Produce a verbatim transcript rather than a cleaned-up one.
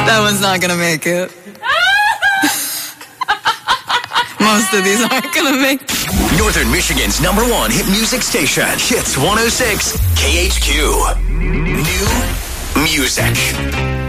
That one's not gonna make it. Most of these aren't gonna make it. Northern Michigan's number one hit music station, Hits one oh six K H Q. New music.